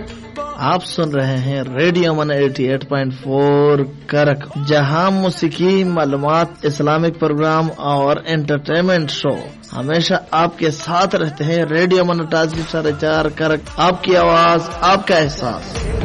आप सुन रहे हैं रेडियो मन 88.4 करक, जहां मौसीकी, मालूमात, इस्लामिक प्रोग्राम और एंटरटेनमेंट शो हमेशा आपके साथ रहते हैं। रेडियो मन 4.4 करक, आपकी आवाज, आपका एहसास।